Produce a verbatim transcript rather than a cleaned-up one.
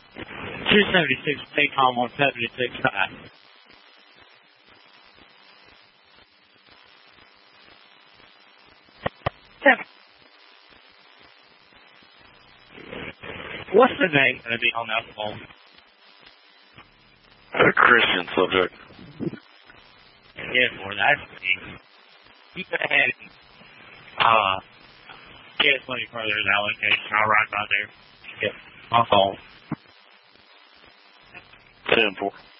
two seventy-six, take on one seventy-six five. What's the name going to be on that phone? A Christian subject. Yes, Lord, that's me. You go ahead and uh, get us money further in that location. I'll ride by there. Get my phone. ten four.